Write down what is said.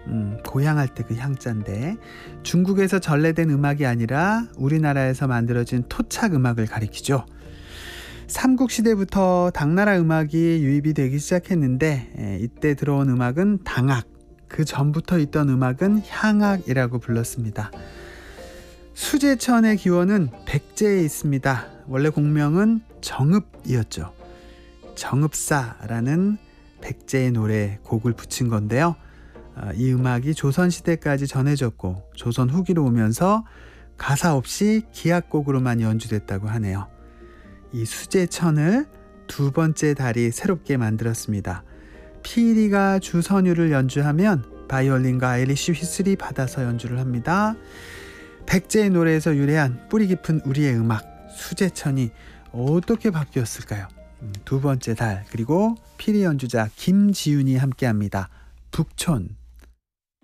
고향할 때 그 향자인데, 중국에서 전래된 음악이 아니라 우리나라에서 만들어진 토착 음악을 가리키죠. 삼국시대부터 당나라 음악이 유입이 되기 시작했는데, 이때 들어온 음악은 당악, 그 전부터 있던 음악은 향악이라고 불렀습니다. 수제천의 기원은 백제에 있습니다. 원래 공명은 정읍이었죠. 정읍사라는 백제의 노래 곡을 붙인 건데요. 이 음악이 조선시대까지 전해졌고 조선 후기로 오면서 가사 없이 기악곡으로만 연주됐다고 하네요. 이 수제천을 두 번째 달이 새롭게 만들었습니다. 피리가 주선율을 연주하면 바이올린과 아이리쉬 휘슬이 받아서 연주를 합니다. 백제의 노래에서 유래한 뿌리 깊은 우리의 음악 수제천이 어떻게 바뀌었을까요? 두 번째 달, 그리고 피리 연주자 김지윤이 함께합니다. 북촌.